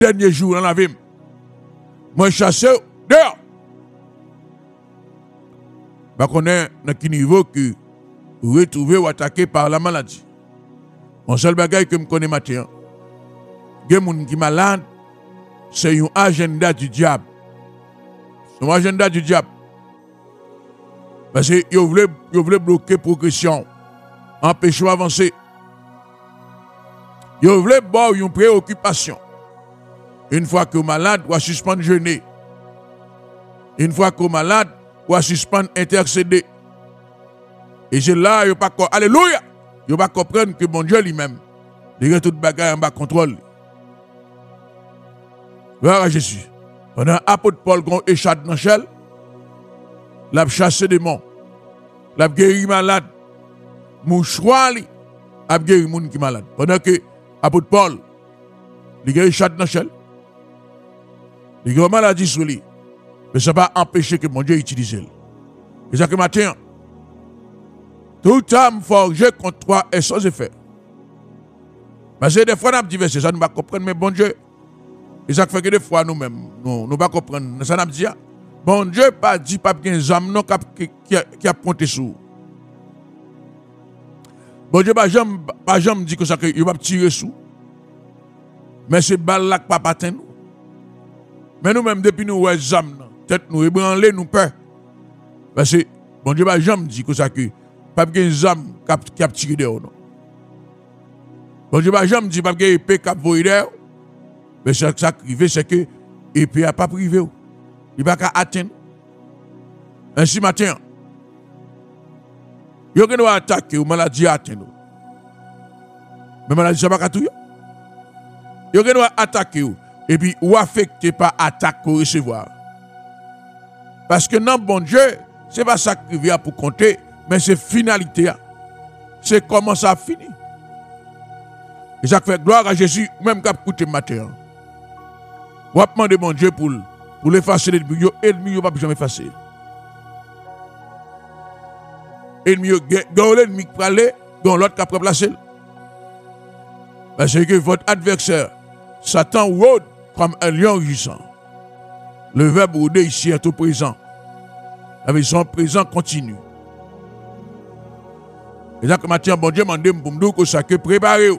dernier jour dans la vie. Moi, chassé dehors. Je connais dans quel niveau que retrouver ou attaqué par la maladie. Mon seul bagage que je connais matin, il y a des gens qui sont malades, c'est un agenda du diable. C'est un agenda du diable. Parce qu'ils voulaient bloquer la progression, empêcher d'avancer. Ils voulaient avoir une préoccupation. Une fois que vous êtes malade, vous suspendre jeûner. Une fois que vous êtes malade, vous suspendre intercéder. Et c'est là, vous pas alléluia, vous pas comprendre que mon Dieu lui-même, il a tout bagage en bas contrôle. Gloire à Jésus. Pendant l'apôtre Paul qu'on échappe dans l'échelle, il a chassé des démons. Il a guéri malade. Mouchoir, il a guéri les gens qui sont malades. Pendant que l'apôtre Paul, il a échappé dans l'échelle, il a une maladie sur lui. Mais ça ne va pas empêcher que mon Dieu utilise. Et ça que matin, tout âme forgée contre toi est sans effet. Parce que des fois, on a dit, ça ne va pas comprendre, mais bon Dieu. Et ça fait que des fois, nous-mêmes, nous ne pas comprendre. Ça n'a pas dit, bon Dieu pas dit, pas qu'il y a des âmes qui a pointé sur. Bon Dieu, pas jamais dit que ça, il va tirer sous. Mais c'est balle là que pas atteint nous. Mais nous-mêmes, depuis nous, les âmes, tête nous ébranler, nous peur. Parce que bon Dieu, pas jamais dit que ça, que pas qu'il y a des âmes qui a tiré dehors. Bon Dieu, pas jamais dit, pas qu'il y a épée qui a volé dehors. Mais ce qui arrive, c'est que l'épée n'a pas privé. Il n'a pas atteindre. Ainsi, matin, il y a doit attaquer ou maladie atteindre. Mais maladie, ça ne va pas tout. Il y a doit attaquer et puis ou affecter par attaque ou recevoir. Parce que non, bon Dieu, ce n'est pas ça qui vient pour compter, mais c'est finalité. C'est comment ça finit. Et ça fait gloire à Jésus, même quand vous écoutez matin. Vous demandez mon Dieu pour l'effacer l'ennemi, et l'ennemi ne va pas jamais effacer. L'ennemi, l'ennemi qui peut aller, dans l'autre qui peut placer. Parce que votre adversaire, Satan rôde comme un lion rugissant. Le verbe rôder ici est au présent. Avec son présent continu. Et ça, que matin, bon Dieu m'a dit pour me dire que ça que préparez-vous.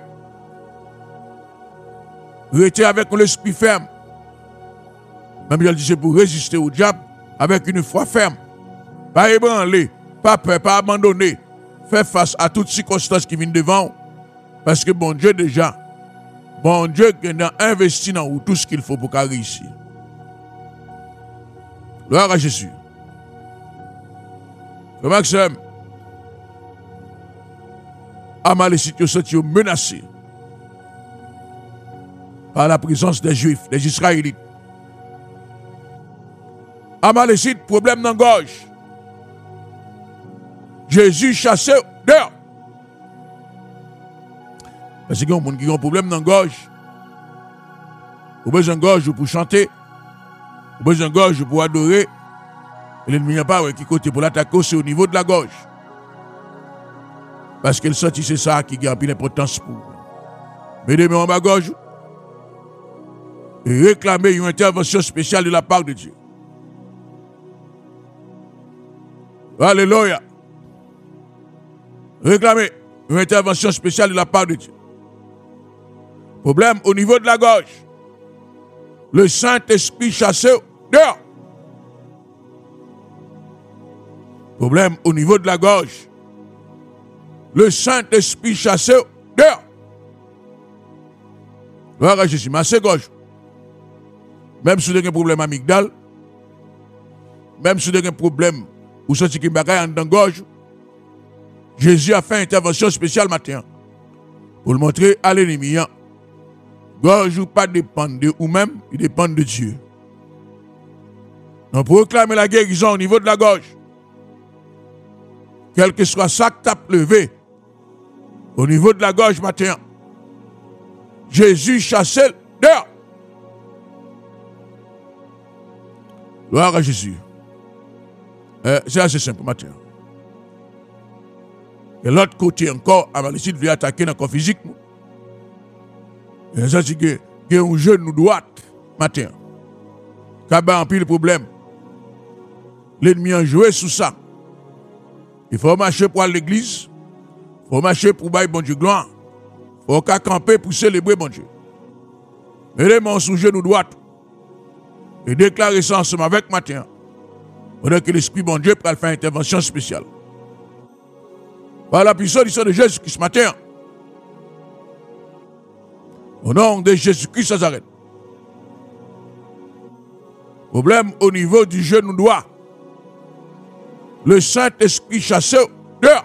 Restez avec l'esprit ferme. Même je le dis, c'est pour résister au diable avec une foi ferme. Pas ébranler, pas peur, pas abandonner. Faire face à toutes circonstances qui viennent devant. Parce que bon Dieu déjà, bon Dieu qui a investi dans tout ce qu'il faut pour qu'elle réussisse. Gloire à Jésus. Le Maxime, Amalécite, ils sont menacés par la présence des Juifs, des Israélites. Amalécite, problème dans la gorge. Jésus chassé dehors. Parce qu'il y a des gens qui ont un problème dans la gorge. Vous avez besoin de gorge pour chanter. Vous avez besoin de gorge pour adorer. Et l'ennemi n'a pas qui côté pour l'attaquer, c'est au niveau de la gorge. Parce qu'elle sentit c'est ça qui a l'importance pour vous. Mettez-moi en bas gorge. Et réclamez une intervention spéciale de la part de Dieu. Alléluia. Réclamez une intervention spéciale de la part de Dieu. Problème au niveau de la gorge. Le Saint-Esprit chassé dehors. Problème au niveau de la gorge. Le Saint-Esprit chassé dehors. Gloire à Jésus. Massez gorge. Même si vous avez un problème amygdale, même si vous avez un problème ou sentez qu'il y a un bagaille dans la gorge, Jésus a fait une intervention spéciale matin pour le montrer à l'ennemi. Gorge ou pas dépend de vous-même, il dépend de Dieu. Donc, pour réclamer la guérison au niveau de la gorge, quel que soit ça que tu as levé, au niveau de la gorge matin, Jésus chassé dehors. Gloire à Jésus. C'est assez simple matin. Et l'autre côté encore, Amalécite veut attaquer dans le corps physique. Et ça, c'est qu'il y a un genou droite. matin. Kaba en pile problème. L'ennemi a joué sous ça. Il faut marcher pour aller à l'église. Il faut marcher pour bailler bon Dieu gloire. Il faut camper pour célébrer bon Dieu. Mettez mon sous genou droit. Et déclarer ça ensemble avec matin. Pendant que l'Esprit bon Dieu pour faire une intervention spéciale. Par la puissance de Jésus-Christ ce matin. Au nom de Jésus-Christ Nazareth. Problème au niveau du genou droit. Le Saint-Esprit chassé dehors.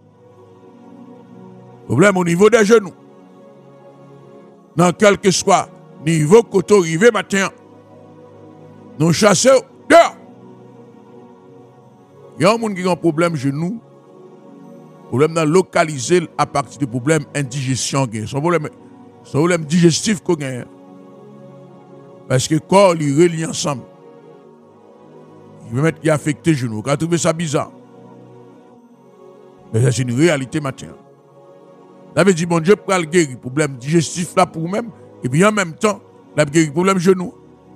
Problème au niveau des genoux. Dans quel que soit niveau côté arrivé matin. Nous chassons dehors. Il y a un monde qui a un problème genou. Problème dans localisé à partir du problème indigestion. Son problème digestif qu'on a. Parce que le corps il relie ensemble. Il veut mettre qui affecte les genoux. Quand trouvé ça bizarre. Mais c'est une réalité matin. Ça veut dire bon Dieu pour le guérir problème digestif là pour vous-même et puis en même temps la guérir problème genou.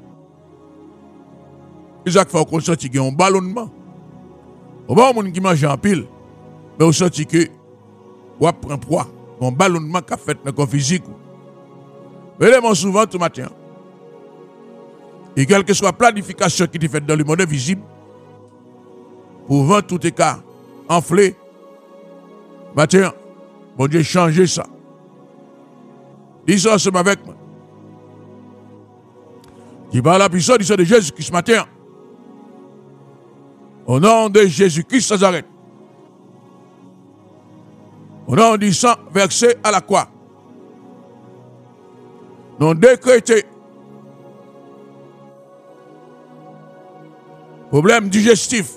C'est ça qu'il faut qu'on sente qu'il y a un ballonnement. Au bon monde qui mange en pile, mais on sent que on prend poids, un ballonnement qu'a fait dans le corps physique. Mais les souvent tout matin. Et quelle que soit la planification qui est faite dans le monde invisible, pour vendre tout écart, enflé, matin, bon Dieu, changer ça. Dis ça ensemble avec moi. Qui par la puissance de Jésus-Christ ce matin. Au nom de Jésus-Christ Nazareth. Au nom du sang versé à la croix. Nous décrétons problème digestif.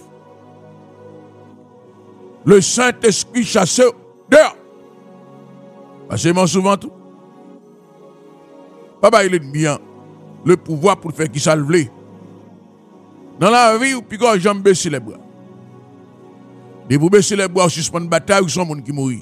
Le Saint-Esprit chassé dehors. Parce que souvent tout. Papa, il est bien. Le pouvoir pour faire qui ça le voulait. Dans la vie, ou puis quand j'aime baisser les bras. Et vous baisser les bras, suspendre une bataille, ou son monde qui mourit.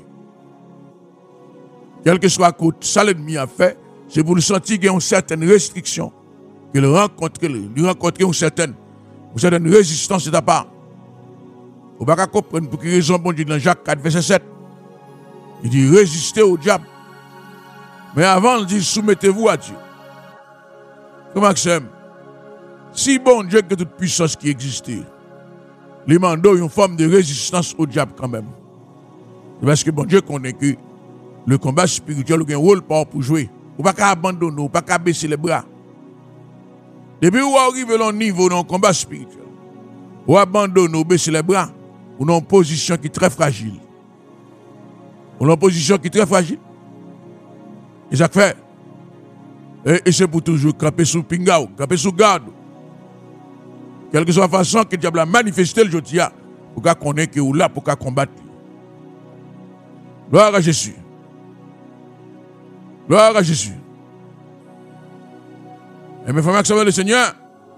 Quel que soit le ça l'ennemi a fait, c'est pour le sentir qu'il y a une certaine restriction. Qu'il rencontre une certaine résistance de ta part. Vous ne pouvez pas comprendre pour quelle raison, bon Dieu, dans Jacques 4, verset 7. Il dit résistez au diable. Mais avant, il dit soumettez-vous à Dieu. Comment que si bon Dieu que toute puissance qui existait, les mandos ont une forme de résistance au diable quand même. Parce que bon Dieu connaît que le combat spirituel a un rôle pour jouer. Vous ne pouvez pas abandonner, vous ne pouvez pas baisser les bras. Depuis où vous arrivez à un niveau dans le combat spirituel, vous abandonnez, vous baissez les bras, vous avez une position qui est très fragile. Vous avez une position qui est très fragile. Et ça fait. Et c'est pour toujours camper sous pingao, camper sous garde. Quelle que soit la façon que le diable a manifesté le jeudi, pour qu'on connaisse que vous là pour qu'on combattre. Gloire à Jésus. Gloire à Jésus. Et mes frères, que le Seigneur.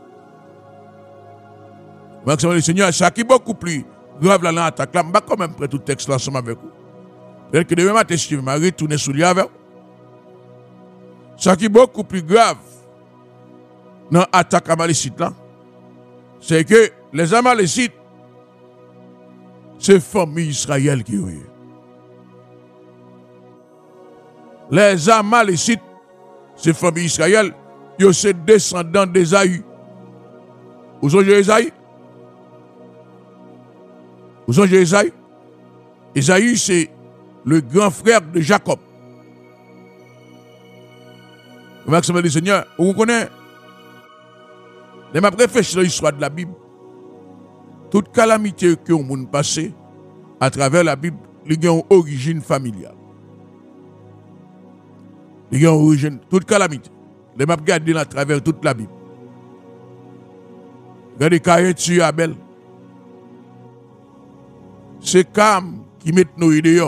Le Seigneur, ça qui est beaucoup plus grave là dans l'attaque. Là, je ne vais pas quand même prendre tout le texte là ensemble avec vous. Peut-être que demain matin, si je vais retourner sous lui avec vous. Ça qui est beaucoup plus grave dans l'attaque amalécite là, c'est que les Amalécites, c'est famille Israël qui est. Les Amalécites, c'est famille Israël, ils sont descendants d'Ésaü. Vous songez Ésaü? Vous songez Ésaü? Ésaü, c'est le grand frère de Jacob. Comment ça le Seigneur? Vous connaissez? Je m'a réfléchi dans l'histoire de la Bible. Toute calamité que on monde passé à travers la Bible, il y a une origine familiale. Il y a une origine, toute calamité. Je m'a regardé à travers toute la Bible. Regardez Caïn tue Abel. C'est Cam qui met nos idées.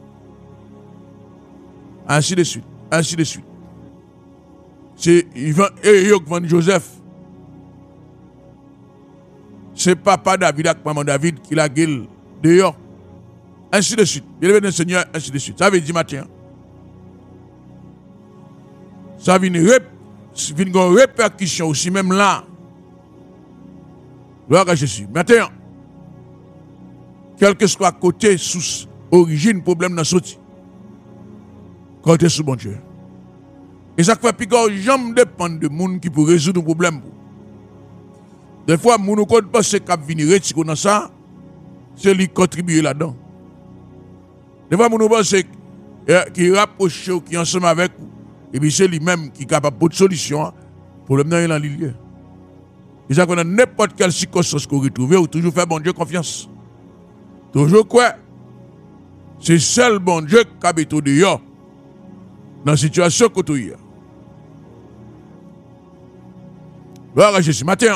Ainsi de suite, ainsi de suite. C'est Yvan et Van Joseph. C'est papa David avec maman David qui la gueule dehors. Ainsi de suite. Il est le Seigneur, ainsi de suite. Ça veut dire matin. Ça vient vient une répercussion aussi, même là. Gloire à Jésus. Maintenant, quel que soit côté, sous origine, problème dans sorti. Côté sous bon Dieu. Et ça fait que jamais dépend de monde qui peut résoudre le problème. Des fois, mon ne compte pas ce qui venir retirer dans ça, c'est lui contribuer là-dedans. Des fois, mon ne pense qui rapproche ou qui est ensemble avec vous. Et puis c'est lui-même qui est capable de solution pour le mener dans l'île. Et ça, qu'on a n'importe quelle circonstance qu'on retrouve, ou toujours faire bon Dieu confiance. Toujours quoi? C'est seul bon Dieu qui habite au dehors dans la situation que tu as. Gloire à Jésus. Matin,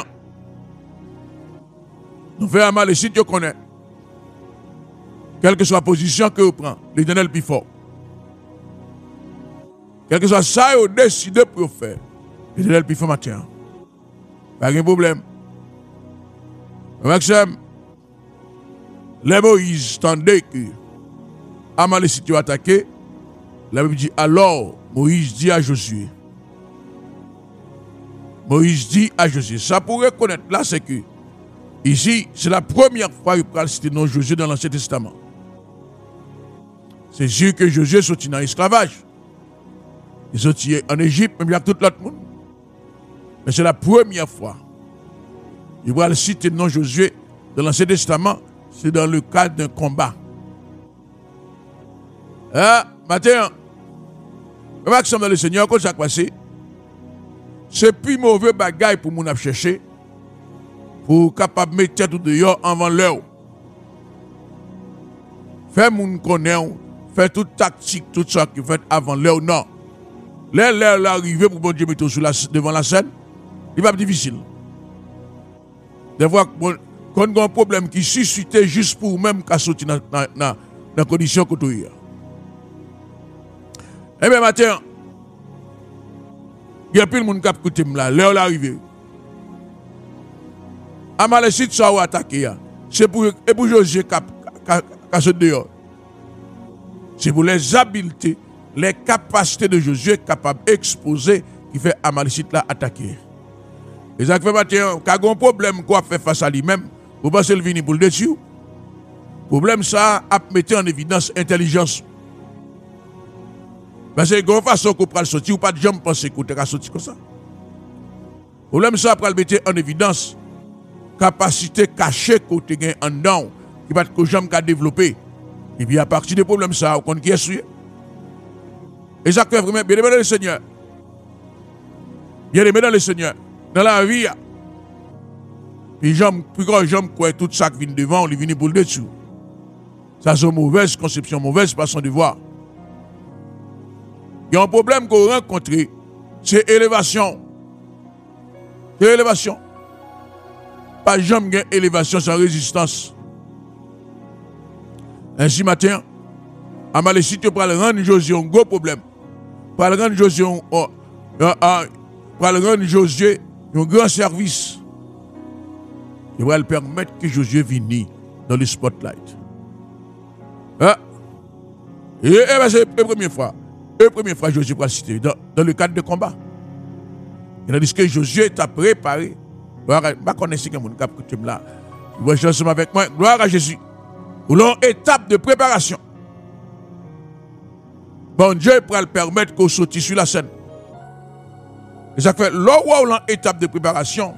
nous faisons mal si tu connais. Quelle que soit la position que vous prenez, l'Éternel plus fort. Quel que soit ça, vous décidez pour faire. L'Éternel plus fort matin. Pas de problème. Maxime, les Moïse tendaient que Amalek si tu attaqué, la Bible dit alors Moïse dit à Josué. Moïse dit à Josué. Ça pour reconnaître là, c'est que ici, c'est la première fois qu'il parle citer non Josué dans l'Ancien Testament. C'est sûr que Josué sorti dans l'esclavage. Il sorti en Égypte, même avec tout l'autre monde. Mais c'est la première fois. Il va citer non Josué dans l'Ancien Testament, c'est dans le cadre d'un combat. Ah, matin, comment ça le Seigneur, quand ça passé? C'est plus mauvais bagaille pour mon chercher, pour capable de mettre tête dehors avant l'heure. Faire mon connaître, faire toute tactique, tout ça qui fait avant l'heure, non. L'heure l'arrivée pour bon Dieu mettre devant la scène, il va être difficile. Des fois, quand on a un problème qui suscite juste pour même qu'à sortir dans la condition que tu as. Eh bien, matin, il y a plus de monde qui a écouté là, l'heure l'arrivée. Amalek si tu as attaqué, c'est pour Josué qui se dehors. C'est pour les habiletés, les capacités de Josué capable d'exposer qui fait Amalek là attaquer. Et ça fait matin, quand il y a un problème qu'on fait face à lui-même, vous pensez le venir pour le dessus. Le problème, ça a mis en évidence l'intelligence. Parce que de façon qu'on peut le sortir, ou pas de jambes penser qu'on peut sortir comme ça. Le problème, ça a mettre en évidence capacité cachée qu'on a en dedans, qui va être jambes qu'à développer. Et puis à partir des problèmes, ça, on qui est souillé. Et ça fait vraiment, bien aimé dans le Seigneur. Bien aimé dans le Seigneur. Dans la vie, puis plus grand jambe quoi tout ça qui vient devant, on vient pour le dessous. Ça c'est une mauvaise conception, mauvaise façon de voir. Il y a un problème qu'on rencontre, c'est élévation. C'est élévation. Pas jamais gain élévation sans résistance. Ainsi matin, Amalek si tu peux rendre Josué un gros problème. Pour le rendre Josué un grand service. Il va le permettre que Josué vienne dans le spotlight. Ah. Et c'est la première fois. La première fois Josué va citer dans le cadre de combat. Il a dit que Josué t'a préparé. Gloire à Dieu. Je ne sais pas si tu là. Tu vas chanter avec moi. Gloire à Jésus. Ou l'on étape de préparation. Bon Dieu pourra le permettre qu'on sorte sur la scène. Et ça fait l'étape de préparation.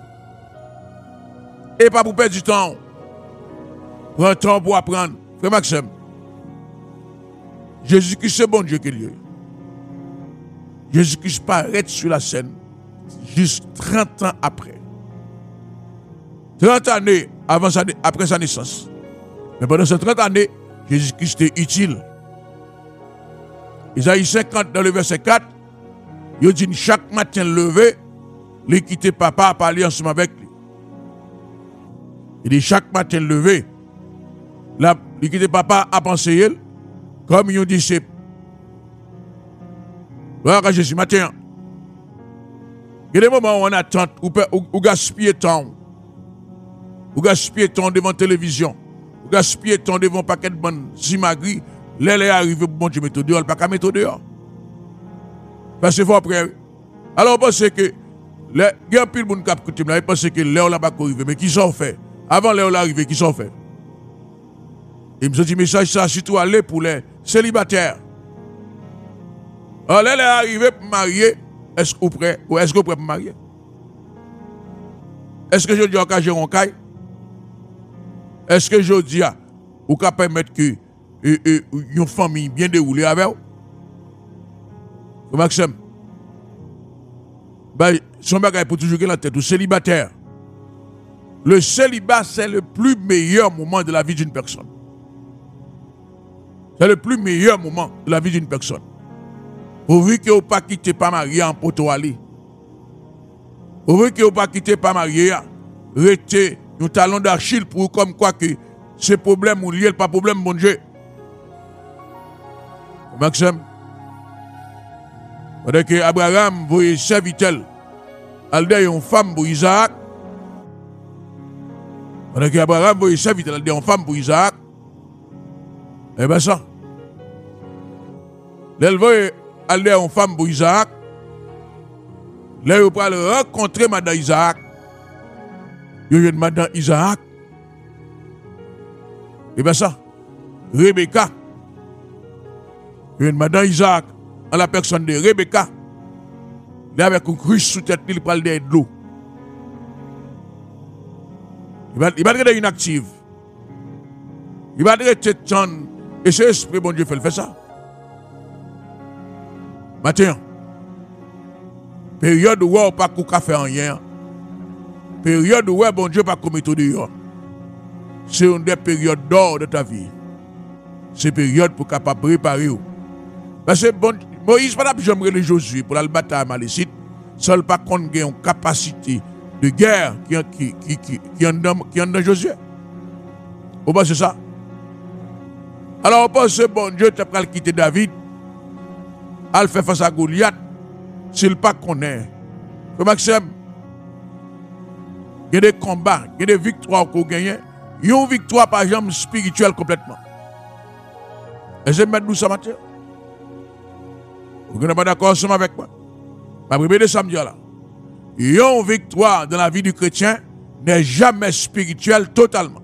Et pas pour perdre du temps. Prends temps pour apprendre. Frère Maxime. Jésus-Christ, c'est bon Dieu qui est lieu. Jésus-Christ paraît sur la scène juste 30 ans après. 30 années après sa naissance. Mais pendant ces 30 années, Jésus-Christ est utile. Isaïe 50 dans le verset 4, il dit chaque matin levé, il quitte papa à parler ensemble avec lui. Il dit chaque matin levé, il quitte papa à penser, comme il dit c'est. Voilà Jésus matin. Il y a des moments où on attend, ou gaspiller temps. Ou gaspiller temps devant la télévision. Ou gaspiller temps devant un paquet de bandes simagri. Là, il arrive, bon Dieu, mettre dehors, pas qu'à mettre dehors. Parce que faut après. Alors, on pense que il y a un pile de monde qui a écouté, il pense que Léo n'a pas arrivé. Mais qui sont fait? Avant Léo l'arrivée, qui sont fait? Il me dit message ça, surtout aller pour les célibataires. Alors, elle est arrivée pour marier. Est-ce que vous prêt? Ou est-ce que vous prêt pour marier? Est-ce que je dis à gérer un caille? Est-ce que je dis à ou qu'à permettre que une famille bien déroulée avec vous? Maxime, son bagage pour toujours la tête, ou célibataire. Le célibat, c'est le plus meilleur moment de la vie d'une personne. C'est le plus meilleur moment de la vie d'une personne. Pourvu que vous ne pas quitter pas marié en poteau aller. Pourvu que vous ne pas quitter pas marié, restez un talon d'Achille pour comme quoi que ce problème ou lié, pas problème, bon Dieu. Maxime, pendant que Abraham voyait serviteur, elle dit une femme pour Isaac. Pendant que Abraham voyait serviteur, elle dit une femme pour Isaac. Eh bien ça. Elle voyait une femme pour Isaac. Là, il va rencontrer Madame Isaac. Il y a Madame Isaac. Et bien ça, Rebecca. Il y a Madame Isaac, en la personne de Rebecca. Là, avec une cruche sous tête, il parle de l'eau. Il va être inactive. Il va être tête. Et c'est l'esprit, bon Dieu, fait ça. Maintenant, période où on n'a pas qu'à faire rien. Période où bon Dieu pas commettre dehors. C'est une des périodes d'or de ta vie. C'est période pour capable préparer. Parce que bon, Moïse pas jamais le Josué pour la bataille malécite, seul pas qu'on a une capacité de guerre qui en dans Josué. Vous pensez ça? Alors on pense que bon Dieu t'a pas quitter David. Elle fait face à Goliath, s'il pas connaît. Maxime, il y a des combats, il y a des victoires qu'on gagne. Il y a une victoire par exemple spirituelle complètement. Et je vais mettre nous ça matin. Vous n'êtes pas d'accord ensemble avec moi? Ma première de samedi là. Il y a une victoire dans la vie du chrétien n'est jamais spirituelle totalement.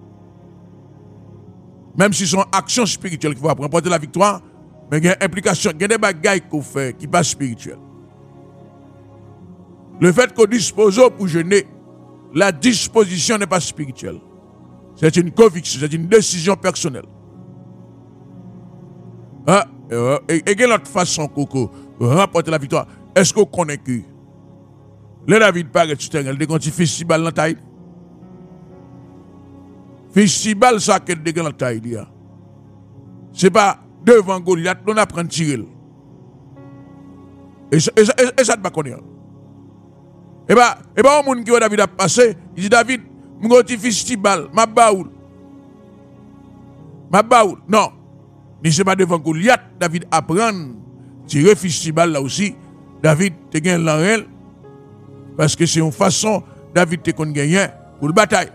Même si son action spirituelle qui va remporter la victoire, mais il y a une implication, il y a des bagailles qu'on fait qui ne sont pas spirituelles. Le fait qu'on dispose pour jeûner, la disposition n'est pas spirituelle. C'est une conviction, c'est une décision personnelle. Et quelle autre façon qu'on remporte la victoire? Est-ce qu'on connaît que le David paraît sur terre, il a festival dans la taille? Festival, ça qu'elle a dans la taille. Ce n'est pas devant Goliath, on apprend à tirer. Et ça ne pas connaître. Et bien, au monde qui David a passé, il dit David, mon petit festival, ma baoul. Non. Mais ce n'est pas devant Goliath, David apprend à tirer festival là aussi. David te gagne l'enrel. Parce que c'est une façon, David te gagne pour la bataille.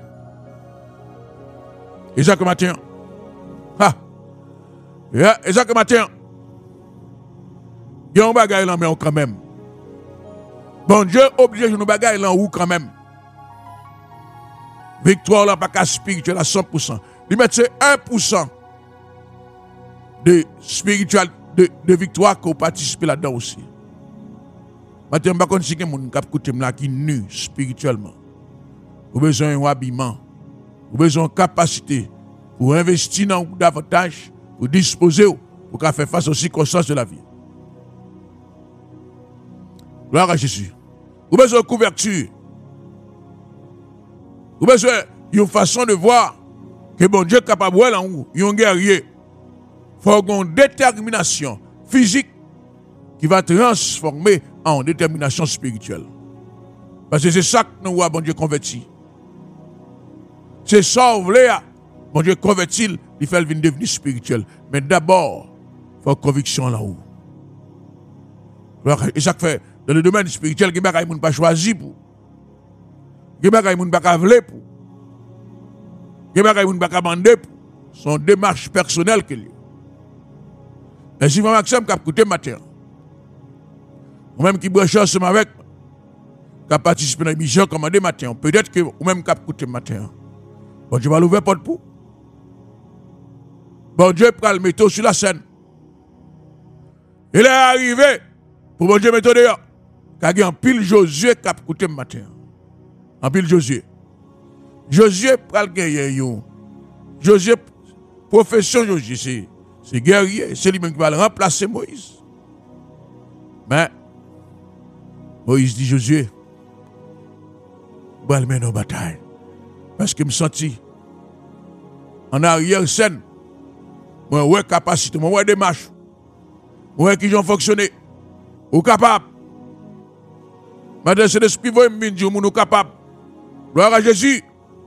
Et ça que matin. Et ça que matin. Il y a un bagage là, mais quand même. Bon Dieu oblige nous bagage là où quand même. Victoire là, pas qu'à spirituel à 100%. Il met c'est 1% de spirituel, de victoire qu'on participe là-dedans aussi. Maintenant, je ne sais pas si quelqu'un qui est nu spirituellement. Vous avez besoin d'un habillement. Vous avez besoin de capacité pour investir dans davantage, pour disposer, pour faire face aux circonstances de la vie. Gloire à Jésus. Vous avez besoin de couverture. Vous avez besoin d'une façon de voir que bon Dieu est capable de voir en vous. Il y a un guerrier. Il faut avoir une détermination physique qui va transformer en détermination spirituelle. Parce que c'est ça que nous voyons, bon Dieu converti. C'est ça, vous voulez, bon Dieu converti, il fait devenir spirituel. Mais d'abord, il faut une conviction là-haut. Et ça fait, dans le domaine spirituel, il y a des gens qui ne pas choisi pour. Il y a des gens qui ne pas voulu pour. Il y a des gens qui ne pas demander pour. Son démarche personnelle qu'il y a. Et si vous Maxime qui a écouté matin, ou même qui branche ensemble avec, qui a participé dans l'émission commandée matin, peut-être que ou même qui a écouté matin. Bon Dieu va l'ouvrir porte pour. Bon Dieu prend le mettre sur la scène. Il est arrivé pour bon Dieu mettre dehors. Car il y a un pile Josué qui a écouté matin. En pile Josué. Josué prend le guerrier. Josué, profession Josué, c'est guerrier, c'est lui-même qui va le remplacer Moïse. Mais Moïse dit Josué, je vais mener en bataille. Parce que je me senti en arrière-scène, moi, ouais, capacité, moi, ouais, démarche, moi, qui ont fonctionné, ou capable. Maintenant, c'est l'esprit qui me dit, nous capable. Gloire à Jésus.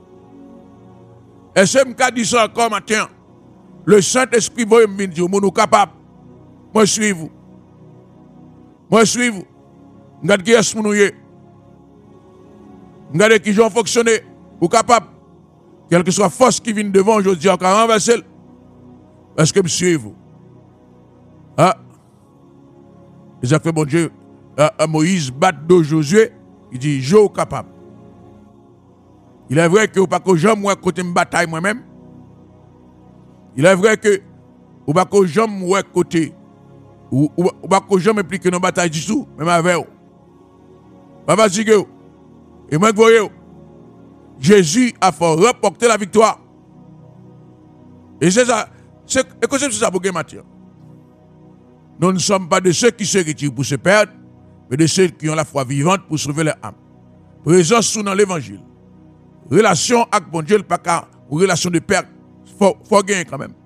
Et c'est me dit ça encore matin. Le Saint-Esprit va me dire, nous capable. Moi, je suis vous. Moi, je suis vous. Regardez qui est-ce que nous sommes. Regardez qui ont fonctionné. Ou capable. Quelle que soit la force qui vient devant, je dis encore renverser. Parce que je suis vous. Ah. Ils ont fait, bon Dieu, Moïse bat de Josué. Il dit, je suis capable. Il est vrai que vous n'avez pas jamais moi côté de bataille moi-même. Il est vrai que vous n'avez pas jamais moi côté. Vous n'avez pas jamais impliqué dans la bataille du tout, même avec vous. Pas fatigué. Et moi, vous voyez, Jésus a fait remporter la victoire. Et c'est ça. C'est ça pour Mathieu. Nous ne sommes pas de ceux qui se retirent pour se perdre, mais de ceux qui ont la foi vivante pour sauver leur âme. Présence sous dans l'évangile. Relation avec bon Dieu, pas ou relation de perte. Faut gagner quand même.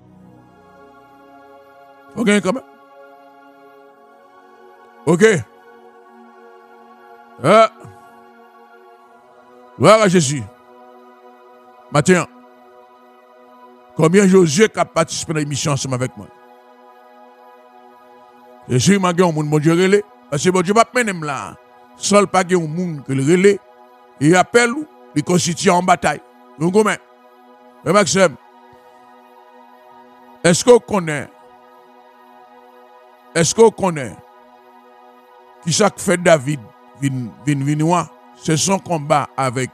Faut gagner quand même. Ok. Gloire à Jésus. Matin, combien Josué qui a participé à l'émission ensemble avec moi? Je suis ma gueule, mon Dieu relais. Parce que bon Dieu va mener là. Seul pas un monde que le relais. Il appelle ou il constitue en bataille. Nous gommons. Maxime, est-ce qu'on connaît qui ça fait David vinois? C'est son combat avec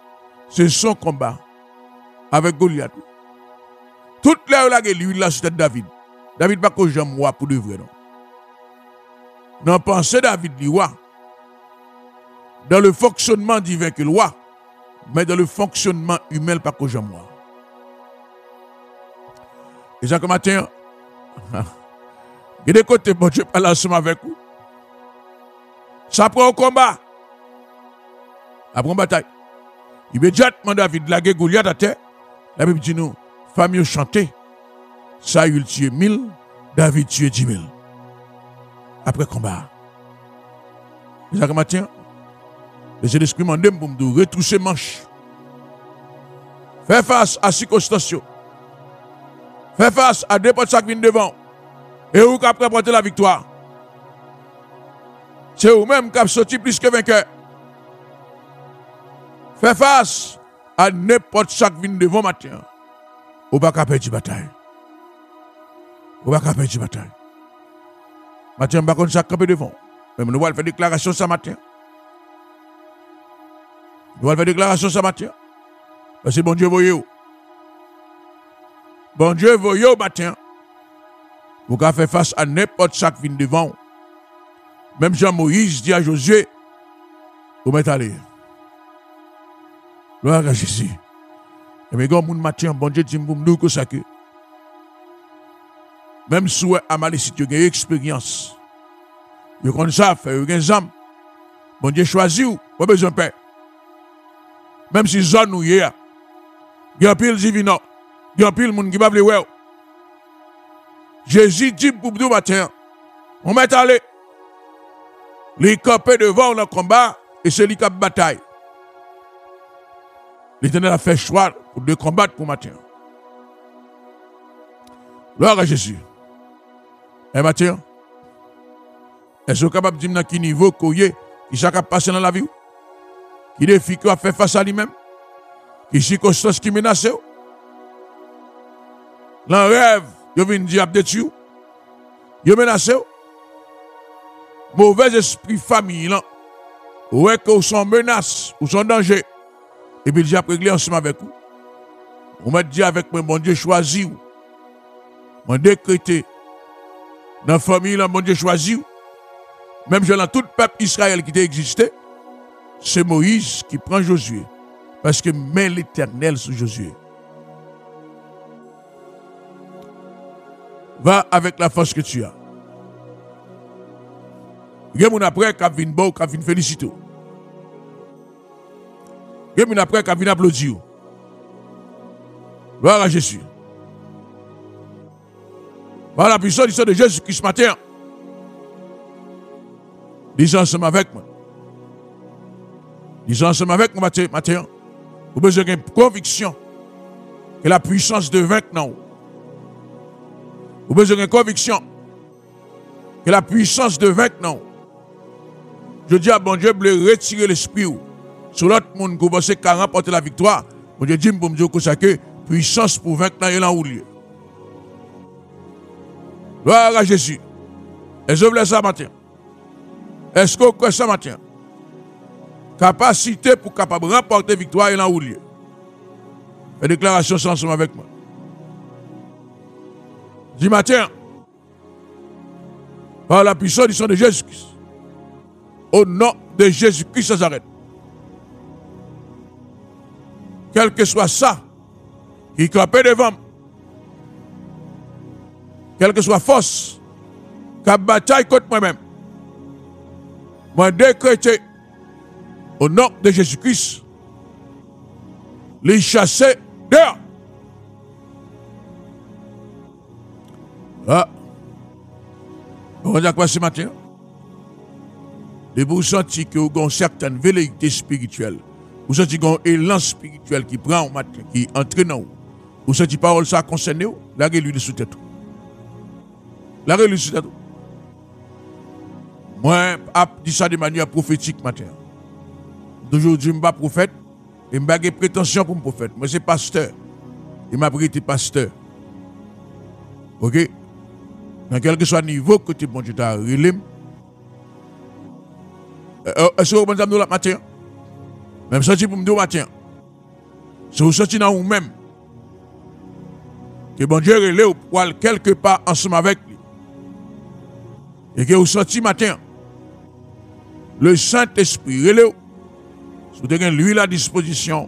Goliath. Toute la l'huile là sur David. David pas que j'aime roi pour de vrai non. Non pensez David li roi. Dans le fonctionnement divin que le roi, mais dans le fonctionnement humain pas que j'aime roi. Et ça comme matin, il y a des côtés bon Dieu parle ensemble avec vous. Ça prend un combat. Après une bataille. Immédiatement, David lague Goliath à terre. La Bible dit nous, famille chanter. Saül tué 1000, David tué 10 000. Après combat. Et ça matin, le Saint-Esprit m'a demandé pour me retrousser manche. Faire face à circonstances. Faire face à des potes qui viennent devant. Et où qui après porter la victoire. C'est vous-même qui avez sorti plus que vainqueur. Fais face à n'importe qui vient devant matin. Ou pas qu'à perdre la bataille. Ou pas qu'à perdre la bataille. Matin, on va faire ça devant. Mais nous allons faire déclaration ce matin. Nous allons faire déclaration ce matin. Parce que bon Dieu voyez où. Bon Dieu voyez au matin. Vous pouvez faire face à n'importe qui vient devant. Même Jean-Moïse dit à Josué, vous mettez aller. Gloire à Jésus. Et mes gars, mon matin, bon Dieu dit pour nous que ça que. Même si vous avez une expérience, vous connaissez ça, vous avez des âmes. Bon Dieu choisit vous, pas besoin de paix. Même si zone nous y a, il y a pile divino, il y a pile monde qui va vouloir. Jésus dit pour nous matin, on met aller. Les campés devant le combat et celui qui a bataille. L'Éternel a fait choix de combattre pour matin. Gloire à Jésus. Et matin, est-ce que capable de dire dans quel niveau qui s'est passé dans la vie? Qui défi qui a fait face à lui-même? Qui circonstance qui menace? L'en rêve, il vient dire de tuer. Il menace. mauvais esprit famille, là, ouais, que vous sont menace, ou sont danger. Et puis, j'ai réglé ensemble avec vous. On m'a dit avec moi, mon Dieu choisi vous. M'a décrété. Dans la famille, là, mon Dieu choisi vous. Même dans tout le peuple Israël qui existait, c'est Moïse qui prend Josué. Parce que met l'Éternel sur Josué. Va avec la force que tu as. Il y a mon après qui vient beau, qui vient féliciter. Il y a mon après qui vient applaudir. Gloire à Jésus. Par la puissance de Jésus-Christ ce matin. Disons ensemble avec moi. Disons ensemble avec moi matin. Vous avez besoin d'une conviction que la puissance de vaincre non. Vous avez besoin d'une conviction que la puissance de vaincre non. Je dis à bon Dieu de retirer l'esprit sur l'autre monde qui pense qu'à remporter la victoire. Bon Dieu dit pour me dire que puissance pour vaincre non est en lieu. Gloire à Jésus. Est-ce que vous voulez ça matin? Est-ce que vous croyez ça matin? Capacité pour capable remporter victoire est en lieu. Faites déclaration ensemble avec moi. Dis matin, par la puissance du sang de Jésus-Christ, au nom de Jésus-Christ sans arrêt, quel que soit ça qui campe devant, quelle que soit force qui a bataille contre moi-même, moi décrété au nom de Jésus-Christ, les chasser dehors. Ah, on a quoi ce matin? Et vous sentez que vous avez une certaine velléité spirituelle. Vous sentez qu'il y a un élan spirituel qui prend au matin, qui entraîne en vous. Vous sentez parole ça concerne vous, la lui sous tête. La lui sous tête. Moi, je dis ça de manière prophétique matin. Toujours dit, je ne suis pas prophète, et je n'ai pas de prétention pour me prophète. Moi, c'est pasteur. Il m'a pris pasteur. Ok? Dans quel que soit le niveau que tu as relé, est-ce que vous avez dit le matin? Même sorti pour me dire le matin. Si vous sortez dans vous-même, que bon Dieu relève pour aller quelque part ensemble avec lui. Et que vous sortez matin, le Saint-Esprit relève. Si vous avez l'huile à disposition,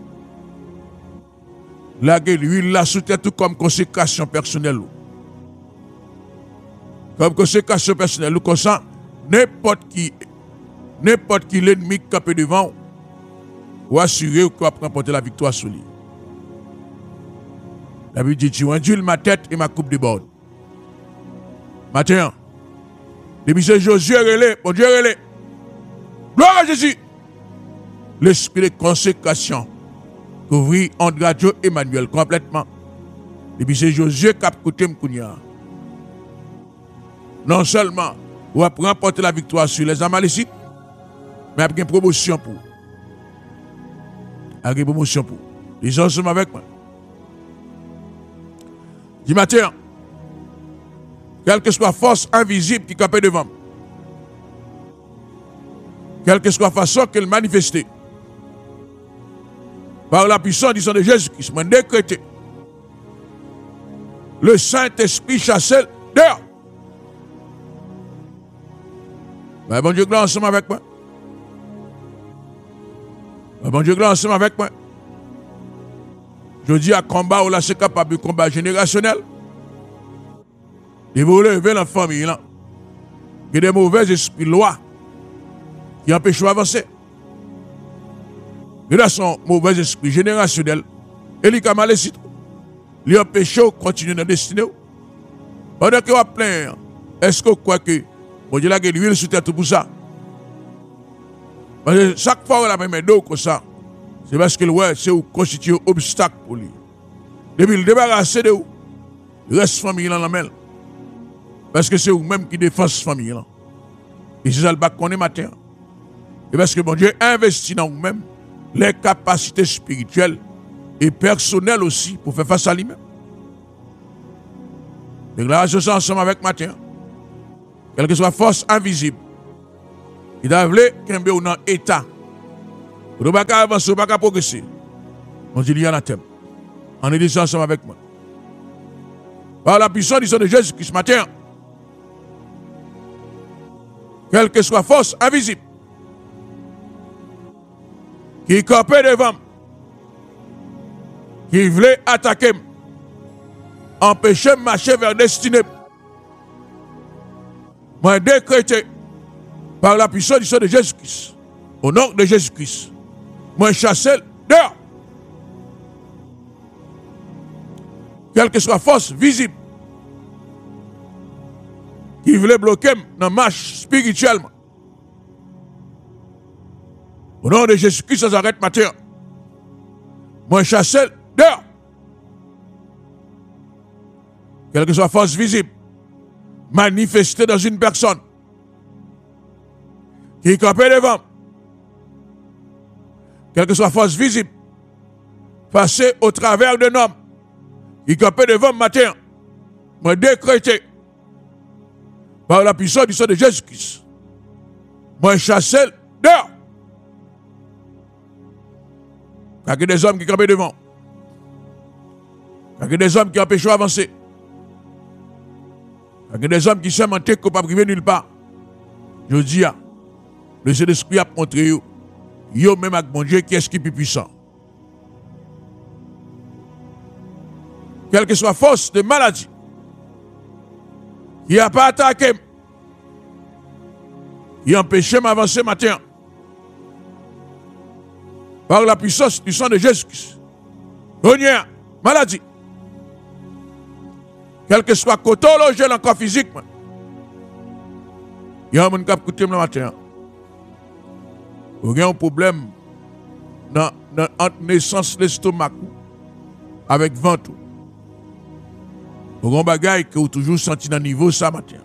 l'huile là sous tout comme consécration personnelle. Comme consécration personnelle, comme ça, n'importe qui l'ennemi qui est devant, ou assurer qu'il va remporter la victoire sur lui. La Bible dit, tu induis ma tête et ma coupe déborde. Matin, depuis ce Josué relais, bon Dieu relais. Gloire à Jésus. L'esprit de consécration couvrit André Joe Emmanuel complètement. Depuis ce Josué qui a côté Mkounia. Non seulement vous va remporter la victoire sur les Amalécites, mais avec une promotion pour. Avec une promotion pour. Ils ensemble avec moi. Du matin, quelle que soit force invisible qui campe devant, quelle que soit la façon qu'elle manifeste, par la puissance du sang de Jésus-Christ, m'a décrété le Saint-Esprit chassé dehors. Mais bon Dieu, gloire ensemble avec moi. Mais bon Dieu, gloire ensemble avec moi. Je dis à combat, ou là, c'est capable de combat générationnel. Et vous levez la famille, là. Il y a des mauvais esprits lois qui empêchent d'avancer. Il y a son mauvais esprit générationnel. Et il y a mal les citron. Il empêche de continuer dans la destinée. Pendant que vous avez plein, est-ce que vous croyez que bon Dieu a l'huile sur tête pour ça? Parce que chaque fois que vous avez même dos comme ça, c'est parce que c'est vous constitue un obstacle pour lui. Depuis le débarrasser de vous, il reste famille dans la main. Parce que c'est vous-même qui défend cette famille. Et c'est ça le bac qu'on est matin. Et parce que bon Dieu investit dans vous-même les capacités spirituelles et personnelles aussi pour faire face à lui-même. Déclaration ensemble avec matin. Quelle que soit force invisible Il a voulu qu'il ou dans état. Vous ne pouvez pas avancer, vous ne pouvez pas progresser. On dit, il y en a thème. On est ici ensemble avec moi. Par la puissance du sang de Jésus-Christ, ce matin, quelle que soit force invisible, qui campait devant, qui voulait attaquer, empêcher de marcher vers destinée, moi décrété par la puissance du sang de Jésus-Christ, au nom de Jésus-Christ, moi chassé dehors. Quelle que soit la force visible qui voulait bloquer dans la marche spirituellement. Au nom de Jésus-Christ, ça arrête matin. Moi chassé dehors. Quelle que soit la force visible manifestée dans une personne qui est campée devant. Quelle que soit la force visible passée au travers d'un homme qui est campé devant le matin, moi décrété par la puissance du sang de Jésus-Christ, moi chassé dehors. Il y a des hommes qui campent devant. Il y a des hommes qui empêchent d'avancer. Il y a des hommes qui s'aiment en tête qu'on ne peut pas arriver nulle part. Je dis, le Saint-Esprit a montré, yo même avec mon Dieu, qui est-ce qui est plus puissant. Quelle que soit la force de maladie, qui n'a pas attaqué, qui a empêché m'avancer matin, par la puissance du sang de Jésus-Christ. Dernière maladie, quel que soit côté logé dans le corps physique, il y a un monde qui a écouté le matin. Il y a un problème entre naissance de l'estomac avec ventre. Il y a un bagage que vous toujours senti dans le niveau ça matin.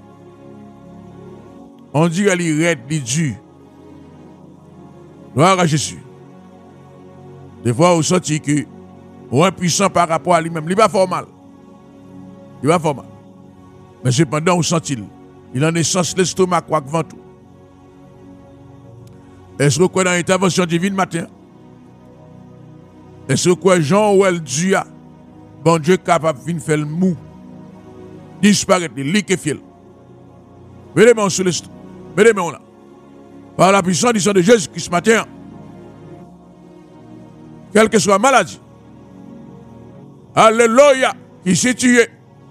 On dit qu'elle est raide, elle est dure. Gloire à Jésus. Des fois, vous sentez que vous êtes puissant par rapport à lui-même. Il n'est pas formal. Il n'est pas formal. Mais cependant, vous sentez il en est sens l'estomac avec ventre. Est-ce que vous croyez dans l'intervention divine matin? Est-ce que vous croyez Jean ou elle Dieu, bon Dieu capable de faire le mou, disparaître, liquéfier? Mettez les mains sur l'estomac. Mettez les mains là. Par la puissance du sang de Jésus-Christ ce matin, quelle que soit la maladie, alléluia, qui est située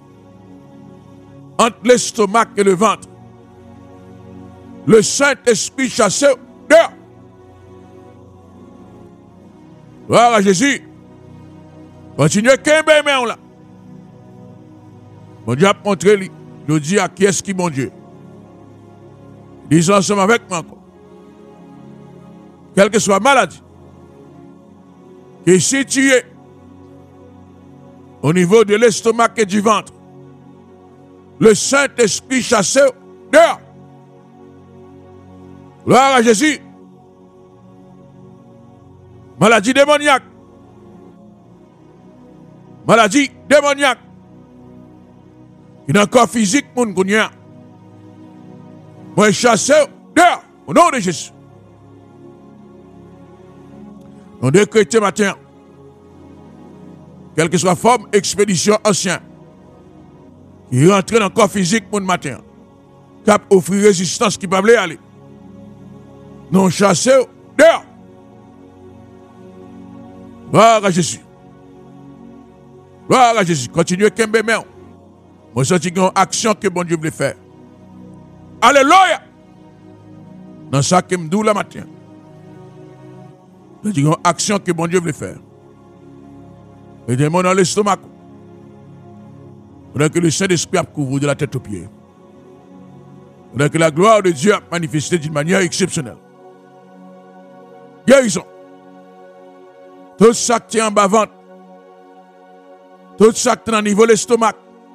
entre l'estomac et le ventre, le Saint-Esprit chassé dehors. Gloire à Jésus. Continuez, qu'est-ce que là? Mon Dieu a montré lui. Je dis à qui est-ce qui mon Dieu? Disons ensemble avec moi encore. Quelle que soit la maladie, qui est située au niveau de l'estomac et du ventre, le Saint-Esprit chassé dehors. Gloire à Jésus. Maladie démoniaque. Maladie démoniaque. Il y a un corps physique, mon gounia. Moi, chassé dehors, au nom de Jésus. On décrète matin, quelle que soit la forme, expédition ancienne, qui rentre dans le corps physique, mon matin, cap offrir résistance qui peut aller. Non chassé dehors. Gloire à Jésus. Gloire à Jésus. Continuez Kembe Mèo. Moi, je sens une action que bon Dieu voulait faire. Alléluia. Dans ça que je me dis le matin. Je dis une action que bon Dieu voulait faire. Mettez-moi dans l'estomac. Pendant que le Saint-Esprit a couvert de la tête aux pieds. Pendant que la gloire de Dieu a manifesté d'une manière exceptionnelle. Guérison. Tout ça qui est en bas ventre. Tout ça qui est au niveau de l'estomac.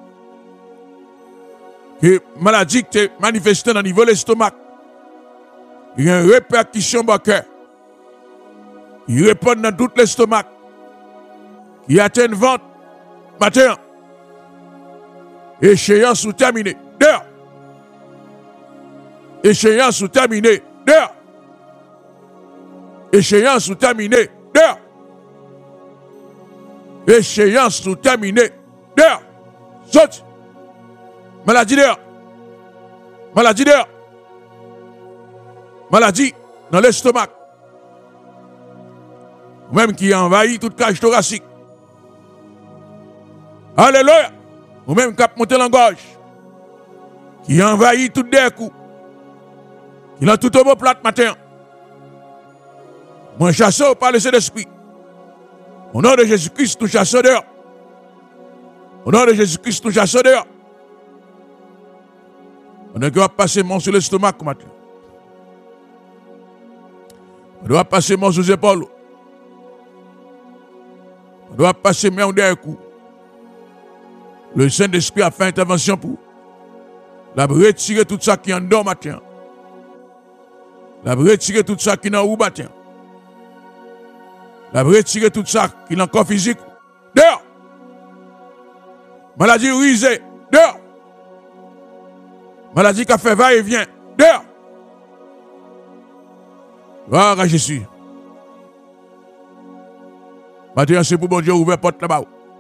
Que maladie qui est manifestée au niveau de l'estomac. Il y a une répercussion dans le cœur. Il répond dans tout l'estomac. Il atteint le ventre. Matin. Échéance ou terminée. Dehors. Échéance ou terminée. Dehors. Échéance ou terminée. Dehors. Échéance ou terminée. Dehors. Saute. Maladie dehors. Maladie dehors. Maladie dans l'estomac. Même qui envahit toute cage thoracique. Alléluia. Ou même qui a monté la gorge. Qui envahit tout des coups. Qui a tout au plat matin. Moi chasse par le Saint-Esprit. Au nom de Jésus-Christ, nous chassons dehors. Au nom de Jésus-Christ, nous chassons dehors. On doit passer mon sur l'estomac matin. On doit passer mon sur les épaules. On doit passer mon derrière coup. Le Saint-Esprit a fait intervention pour la retirer tout ça qui est en dedans matin. La retirer tout ça qui est en haut matin. La retirer tout ça qui est encore physique. Dehors. Maladie rusée. Dehors. Maladie qui a fait va-et-vient. Dehors. Gloire à Jésus. Maintenant, c'est pour bon Dieu ouvrir porte là-bas.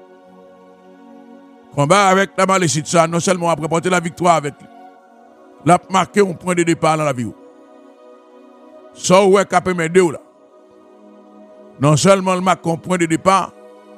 Combat avec la malécite, ça, non seulement après porter la victoire avec lui. L'a marqué un point de départ dans la vie. Ça, ouais, capé mes deux là. Non seulement le marque un point de départ,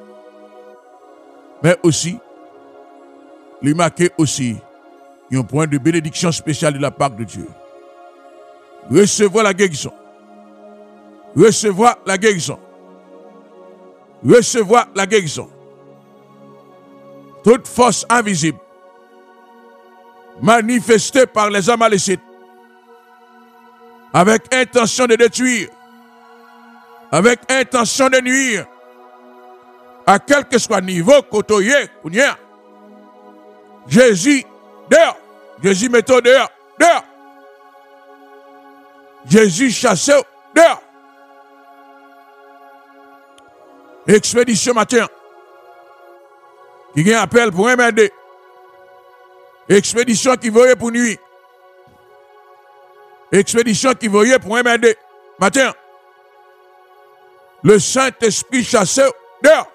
mais aussi, il marque aussi un point de bénédiction spéciale de la part de Dieu. Recevoir la guérison. Recevoir la guérison. Recevoir la guérison. Toute force invisible manifestée par les Amalécites avec intention de détruire, avec intention de nuire à quel que soit niveau côtoyé, Jésus dehors, Jésus mettons dehors, dehors, Jésus chassé dehors. Expédition matin. Qui a un appel pour m'aider. Expédition qui voyait pour nuit. Expédition qui voyait pour m'aider. Matin. Le Saint-Esprit chassé dehors.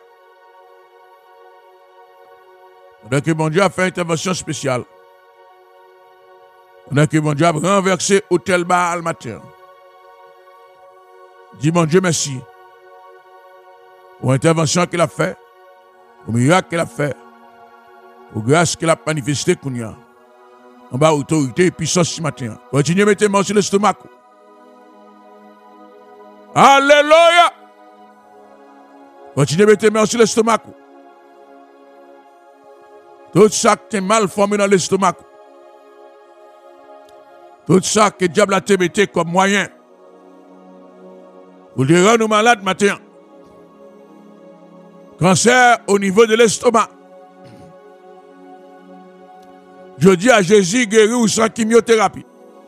Donc, mon Dieu a fait une intervention spéciale. Donc, mon Dieu a renversé hôtel Baal matin. Dis mon Dieu merci. Pour l'intervention qu'il a fait. Pour le miracle qu'il a fait, pour la grâce qu'il a manifesté, en bas autorité et puissance ce matin. Continuez à mettre main sur l'estomac. Alléluia! Continuez à mettre main sur l'estomac. Tout ça qui est mal formé dans l'estomac. Tout ça que le diable a te mis comme moyen. Pour les rendre malades matin. Cancer au niveau de l'estomac. Je dis à Jésus, guéri ou sans chimiothérapie.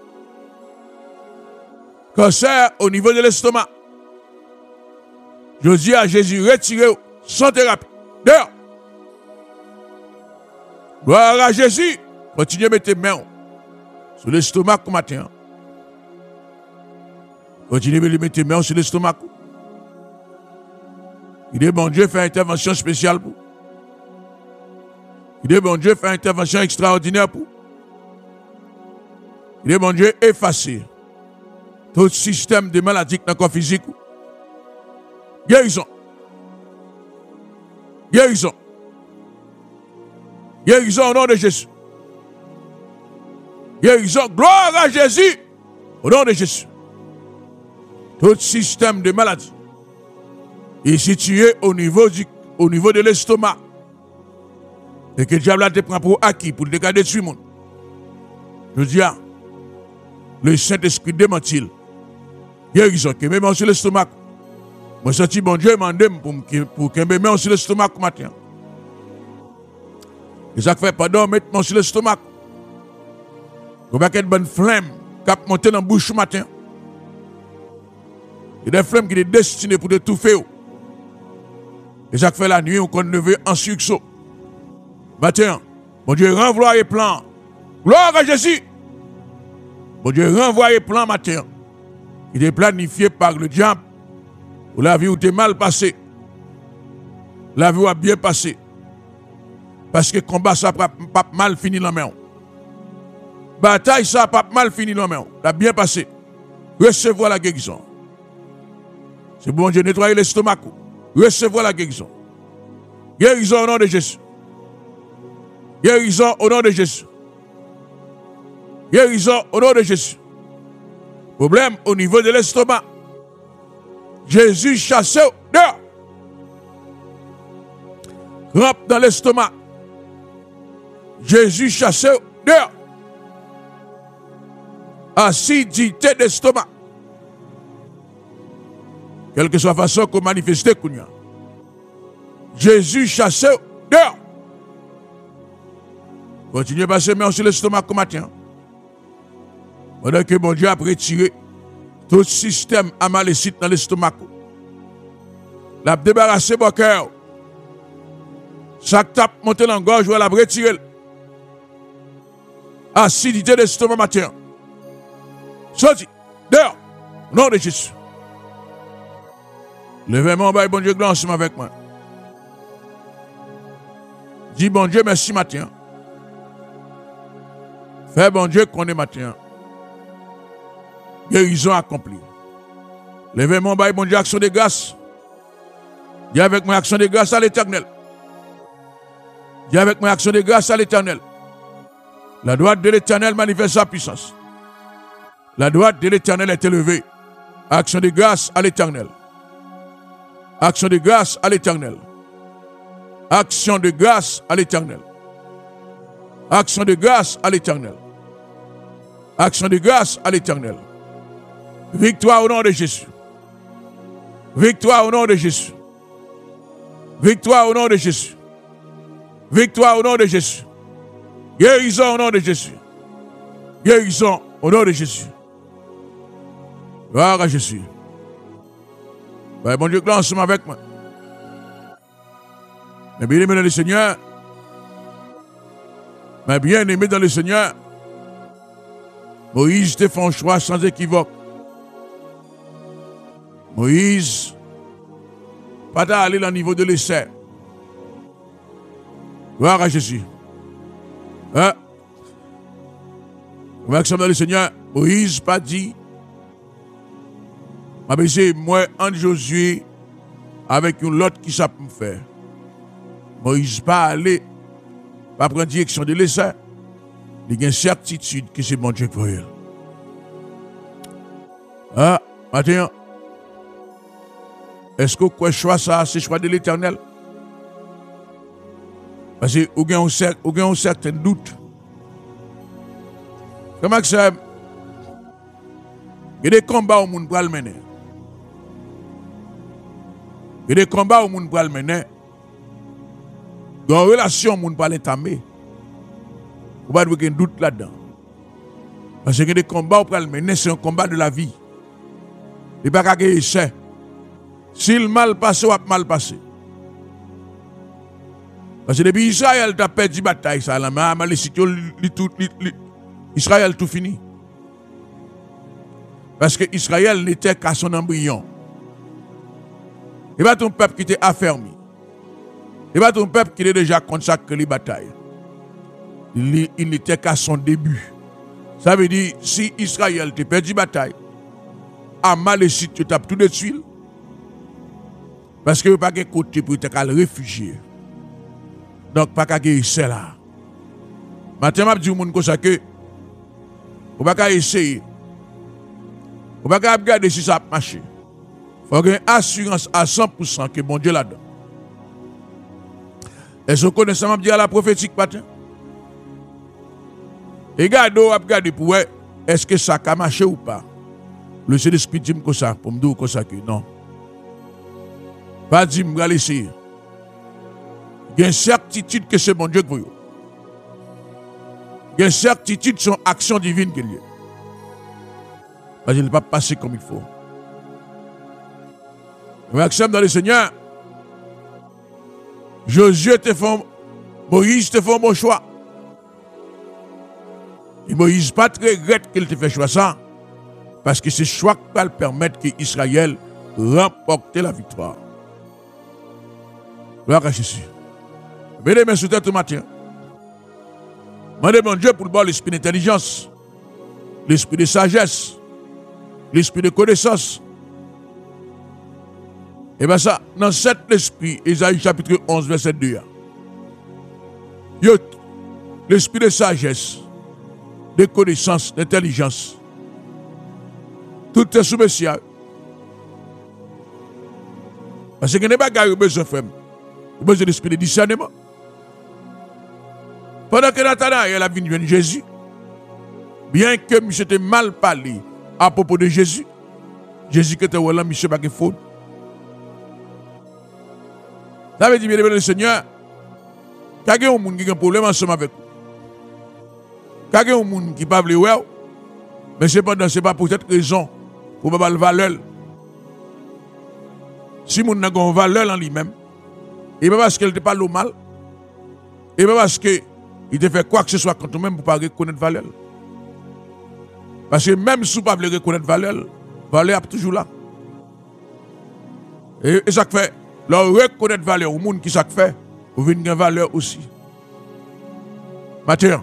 Cancer au niveau de l'estomac. Je dis à Jésus, retirez sans thérapie. Dehors. Gloire à Jésus. Continuez à mettre les mains sur l'estomac comme matin. Continuez à mettre les mains sur l'estomac. Il est bon Dieu fait une intervention spéciale pour. Il est bon Dieu fait une intervention extraordinaire pour. Il est bon Dieu effacer tout système de maladie dans le corps physique. Guérison. Guérison. Guérison au nom de Jésus. Guérison. Gloire à Jésus. Au nom de Jésus. Tout système de maladie est situé au niveau de l'estomac. Et que le diable te prend pour acquis, pour te garder dessus. Je dis, le Saint-Esprit démentit. Guérison, que même sur l'estomac. Moi, senti bon Dieu m'a demandé pour qu'il me mette sur l'estomac matin. Et ça fait pardon, mettez-moi sur l'estomac. Il y a une bonne flemme qui a monté dans la bouche matin. Il y a des flammes qui sont destinées pour étouffer. Et ça fait la nuit, on compte lever en succès. Matin, bon Dieu renvoie les plans. Gloire à Jésus. Bon Dieu renvoie les plans matin. qui était planifié par le diable, ou la vie où t'es mal passé, la vie où a bien passé. Parce que combat ça pas mal fini dans la main. Bataille ça pas mal fini dans la main. La bien passé. Recevoir la guérison. C'est bon Dieu nettoyer l'estomac. Recevoir la guérison. Guérison au nom de Jésus. Guérison au nom de Jésus. Guérison au nom de Jésus. Problème au niveau de l'estomac. Jésus chasse dehors. Rampe dans l'estomac. Jésus chasse dehors. Acidité d'estomac. Quelle que soit la façon qu'on manifeste, Jésus chasse dehors. Continuez à passer main sur l'estomac comme matin. Pendant que mon Dieu a retiré tout système amalécite dans l'estomac. L'a débarrassé mon cœur. Chaque tape monte dans la gorge, elle a retiré. Acidité d'estomac matin. Sorti. Dehors. Au nom de Jésus. Levez-moi, bon Dieu, gloire ensemble avec moi. Dis bon Dieu, merci matin. Fais bon Dieu qu'on est matin. Guérison accomplie. Levez-moi, bon Dieu, action de grâce. Dis avec moi, action de grâce à l'Éternel. Dis avec moi, action de grâce à l'Éternel. La droite de l'Éternel manifeste sa puissance. La droite de l'Éternel est élevée. Action de grâce à l'Éternel. Action de grâce à l'Éternel. Action de grâce à l'Éternel. Action de grâce à l'Éternel. Action de grâce à l'Éternel. Victoire au nom de Jésus. Victoire au nom de Jésus. Victoire au nom de Jésus. Victoire au nom de Jésus. Guérison au nom de Jésus. Guérison au nom de Jésus. Gloire à Jésus. Bon Dieu, gloire ensemble avec moi. Mais bien aimé dans le Seigneur. Mais bien aimé dans le Seigneur. Moïse te fait un choix sans équivoque. Moïse, pas d'aller dans le niveau de l'essai. Gloire à Jésus. Hein? Comme dans le Seigneur, Moïse pas dit, moi, en Josué, avec une autre qui ça peut me faire. Moïse pas aller, pas prendre direction de l'essai. Il y a une certitude que c'est mon Dieu pour elle. Ah, maintenant, est-ce que quoi choix ça, c'est choix de l'Éternel? Parce que vous avez un certain doute. Comment que ça? Il y a des combats au monde pour le mener. Il y a des combats au monde pour le mener. Dans la relation au monde pour l'entamer. Vous n'avez pas de doute là-dedans. Parce que des combats pour le mener, c'est un combat de la vie. Il n'y a pas qu'à essayer. S'il mal passé, ou mal passé. Parce que depuis Israël a perdu la bataille, ça, la Israël tout fini. Parce que Israël n'était qu'à son embryon. Et pas ton peuple qui était affermi. Et pas ton peuple qui était déjà consacré les batailles. Il n'était qu'à son début. Ça veut dire, si Israël te perdu la bataille, Amalécite tu tapes tout de suite. Parce que pas de côté pour te réfugier. Donc, pas qu'à essayer là. Maintenant, je dis au monde que vous ne pouvez pas essayer. Vous ne pouvez pas regarder si ça marche. Il faut avoir une assurance à 100% que mon Dieu là-dedans. Est-ce que vous connaissez la prophétique matin? Et regardez pour voir, est-ce que ça a marché ou pas? Le Saint-Esprit dit comme ça, pour me dire comme ça que non. Pas dire, je vais essayer. Il y a une certitude que c'est mon Dieu pour vous. Il y a une certitude sur action divine qu'il y a. Parce qu'il ne va pas passer comme il faut. Maxime dans le Seigneur, Josué te fait, Moïse te fait un bon choix. Et Moïse pas très regrette qu'il te fait choix ça. Parce que c'est choix qui va permettre qu'Israël remporte la victoire. Gloire à Jésus. Venez me soutenir tout matin. Demandez mon Dieu pour le bon l'esprit d'intelligence, l'esprit de sagesse, l'esprit de connaissance. Et bien ça, dans cet esprit, Ésaïe chapitre 11, verset 2. L'esprit de sagesse, de connaissance, d'intelligence. Tout est sous Messie. Parce que n'est pas gagné besoin de faire. Besoin de l'esprit de discernement. Pendant que Nathanaël a venu de Jésus, bien que M. était mal parlé à propos de Jésus, Jésus qui était là, M. n'a pas faute. Ça veut dire, bien le Seigneur, quand il y a un monde qui a un problème ensemble avec vous, quand il y a un monde qui ne peut pas voir, mais cependant, ce n'est pas pour cette raison pour ne pas le valeur. Si le monde n'a pas une valeur en lui-même, et pas parce qu'il ne parle mal, et pas parce qu'il te fait quoi que ce soit contre nous-mêmes pour ne pas reconnaître valeur. Parce que même si vous ne pouvez pas reconnaître valeur, valeur est toujours là. Et ça fait, leur reconnaître valeur au monde qui ça fait, vous venez une valeur aussi. Matthieu,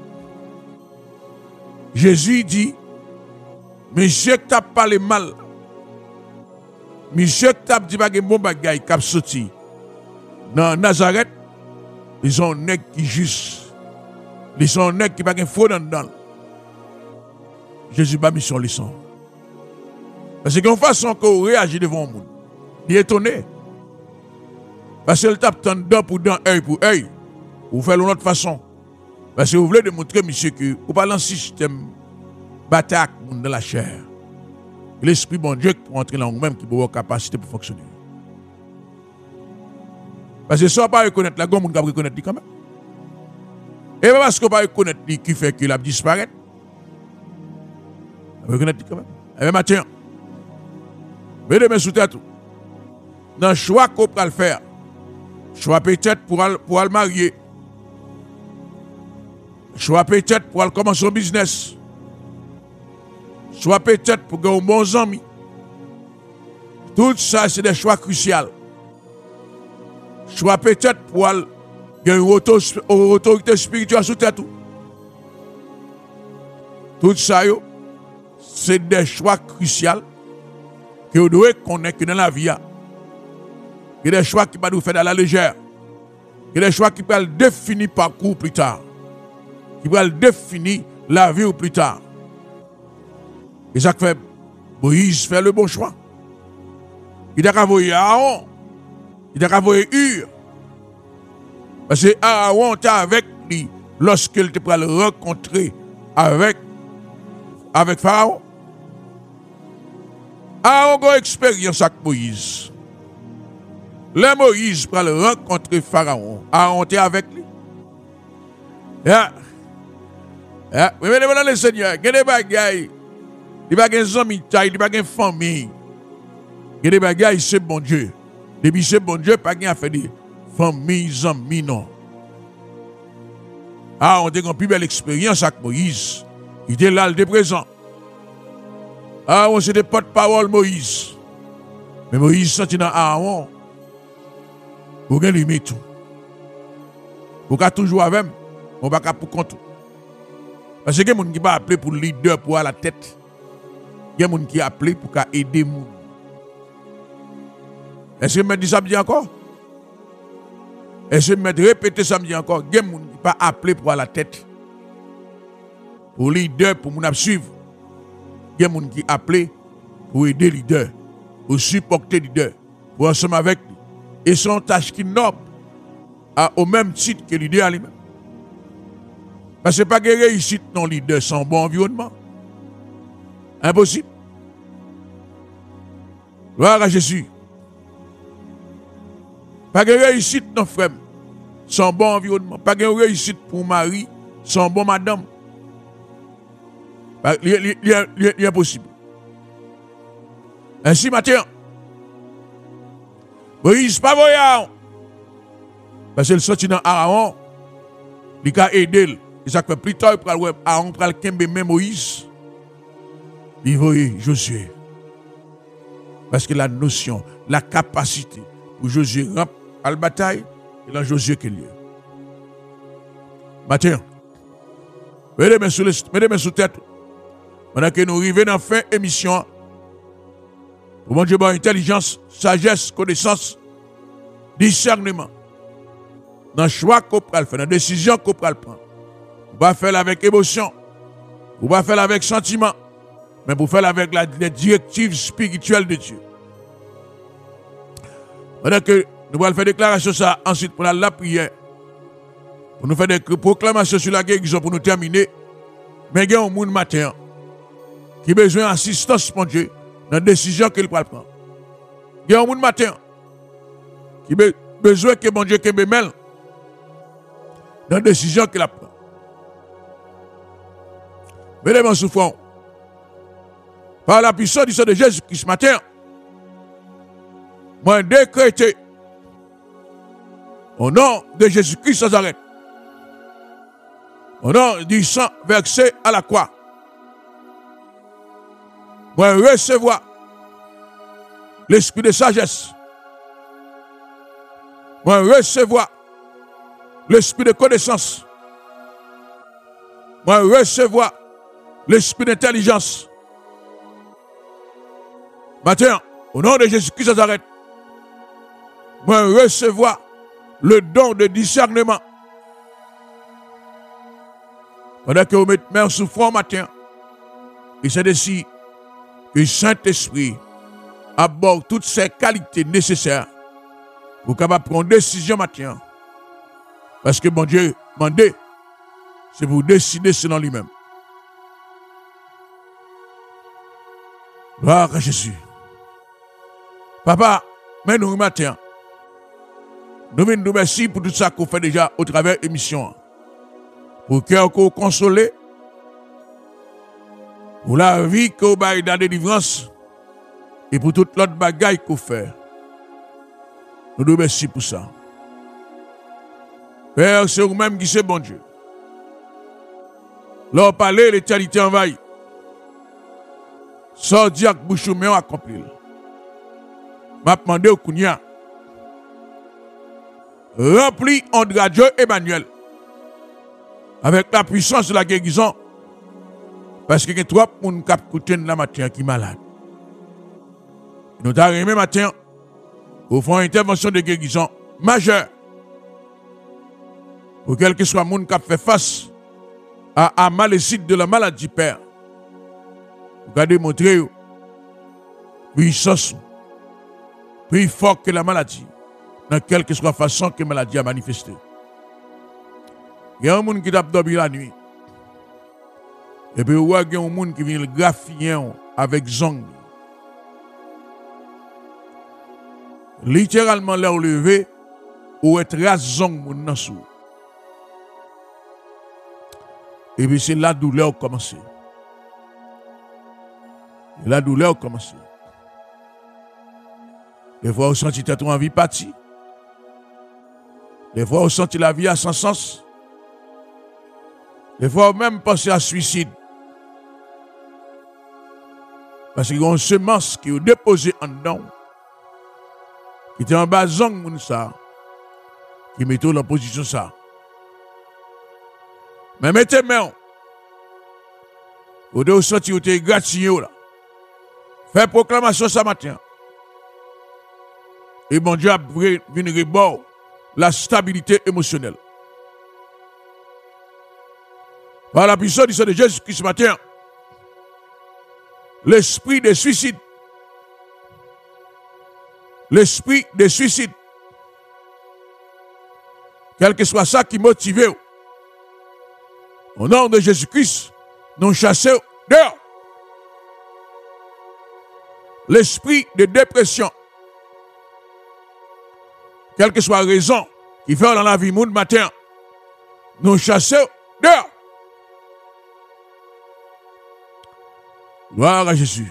Jésus dit, monsieur qui t'a parlé mal, monsieur qui t'a dit pas que bon bagay qui a sorti dans Nazareth, ils sont nèg qui juste, ils sont nèg qui pas de faux dedans. Jésus pas mis son leçon. Parce que une façon qu'on réagit devant le monde, il est étonné. Parce qu'il tape tant dent pour dent, œil pour œil. Vous faites d'une autre façon. Parce que vous voulez démontrer, monsieur, que vous parlez d'un système bataille dans la chair. L'esprit bon Dieu pour entrer dans vous-même qui a une capacité pour fonctionner. Parce que si on ne peut pas reconnaître la gomme, on ne peut pas reconnaître quand même. Et pas parce qu'on ne peut pas reconnaître qui fait qu'il a disparu. On peut reconnaître quand même. Et bien maintenant, venez me soutenir tout. Dans le choix qu'on peut le faire, choix peut-être pour le marier, choix peut-être pour commencer un business, choix peut-être pour gagner un bon ami. Tout ça, c'est des choix cruciaux. Choix peut-être pour gagner une autorité spirituelle sous tête. Tout ça, c'est des choix cruciaux que vous devez connaître dans la vie. Il y a des choix qui ne peuvent pas nous faire à la légère. Il y a des choix qui peuvent définir le parcours plus tard. Qui peuvent définir la vie plus tard. Et ça fait Moïse fait le bon choix. Il a envoyé Aaron. Il a envoyé Hur. Parce que Aaron était avec lui lorsqu'il était pour le rencontrer avec Pharaon. Aaron a une expérience avec Moïse. Le Moïse pour le rencontrer Pharaon. Aaron était avec lui. Mais maintenant le Seigneur, il y a des bagailles. Il n'y a pas de amis, il n'y a pas de famille. Il y a des bagailles, c'est bon Dieu. Depuis c'est bon Dieu, pas de faire des familles, amis, non. On a une plus belle expérience avec Moïse. Il était là, il était présent. On c'était porte-parole Moïse. Mais Moïse sentit dans Aaron. Vous avez lui tout. Vous avez toujours avec, on va pas pour compte. Parce que il y a des gens qui va appeler pour leader pour à la tête. Il y a des gens qui appelé pour aider les gens. Est-ce que je me dis ça bien encore? Est-ce que je me répéter ça bien encore? Il y a des gens qui va appeler pour à la tête. Pour leader, pour nous suivre. Il y a des gens qui appelé pour aider les leaders, pour supporter les leaders, pour ensemble avec lui. Et son tâche qui noble au même titre que leader lui-même. Parce que pas de réussite non leader sans bon environnement. Impossible. Gloire à Jésus. Pas de réussite non frère sans bon environnement. Pas de réussite pour mari sans bon madame. Il est impossible. Ainsi matin, Moïse pas voyant. Parce que le sorti dans Aaron, il a aidé. Et ça fait plus tard, Aaron pral kembe même Moïse. il voyait Josué. Parce que la notion, la capacité pour Josué rentrer à la bataille, c'est dans Josué qui est lieu. Matin, mettez mes sous tête. Pendant que nous arrivons dans la fin de l'émission, pour mon Dieu, intelligence, sagesse, connaissance, discernement. Dans le choix qu'on peut faire, dans la décision qu'on peut prendre. Vous ne pas faire avec émotion, vous ne pas faire avec sentiment, mais pour faire avec les directives spirituelles de Dieu. Pendant que nous allons faire déclaration ça, ensuite pour la prière, pour nous faire des proclamations sur la guérison, pour nous terminer, mais il y a un monde matin qui a besoin d'assistance, mon Dieu, dans la décision qu'il peut prendre. Il y a un monde matin qui a besoin que mon Dieu qui me mêle dans la décision qu'il a pris. Mesdames et souffrons, par la puissance du sang de Jésus-Christ ce matin, moi décrété au nom de Jésus-Christ sans arrêt, au nom du sang versé à la croix, moi recevoir l'esprit de sagesse, moi recevoir l'esprit de connaissance, moi recevoir l'esprit d'intelligence. Matin, au nom de Jésus-Christ sans arrêt, moi recevoir le don de discernement. Pendant que vous mettez main sous front matin, et c'est ainsi que le Saint-Esprit aborde toutes ces qualités nécessaires pour capable prendre une décision matin. Parce que mon Dieu m'a dit, c'est pour décider selon lui-même. Gloire à Jésus. Papa, mais nous matin, nous nous merci pour tout ça qu'on fait déjà au travers de l'émission. Pour cœur qu'on console, pour la vie qu'on a dans la délivrance et pour toute l'autre bagaille qu'on fait. Nous nous merci pour ça. Père, c'est vous-même qui c'est bon Dieu. Leur parler, l'éternité envahie. Sans dire que bouche ou accompli. M'a demandé au Kounia. Rempli André Dieu Emmanuel. Avec la puissance de la guérison. Parce que y a trois personnes qui écoutent la matin qui sont malades. Nous avons remis matin pour faire une intervention de guérison majeure. Pour quel que soit le monde qui fait face à malécite de la maladie, Père. Vous allez démontrer puissance plus fort que la maladie, dans quelle que soit la façon que la maladie a manifesté. Il y a un monde qui tape dormi la nuit. Et puis, il y a un monde qui vient le graffier avec zong. Littéralement, l'air levé, ou être zong moun nan sou. Et puis, c'est la douleur qui commence. La douleur commence. Des fois, vous sentez tête en vie partie. Des fois, vous sentez la vie à sans sens. Des fois, vous même pensez à suicide. Parce qu'il y a une semence qui est déposée en dedans. Qui est en bas zong moun ça. Qui met tout en position ça. Mais mettez main. Vous devez sentir que vous êtes gratigné là. Faites proclamation ce matin. Et mon Dieu a venu rebord la stabilité émotionnelle. Par la puissance du sang de Jésus-Christ ce matin, l'esprit de suicide, quel que soit ça qui motive, au nom de Jésus-Christ, nous chassons dehors. L'esprit de dépression, quelle que soit la raison qui fait dans la vie monde matin, nous chassons dehors. Gloire à Jésus.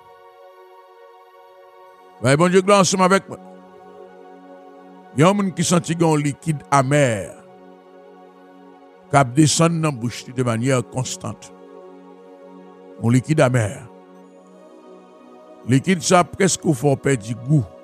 Ouais, bon Dieu, gloire ensemble avec moi. Il y a un monde qui sentit un liquide amer qui descend dans la bouche de manière constante. Un liquide amer. Liquide ça presque au fort perdre goût.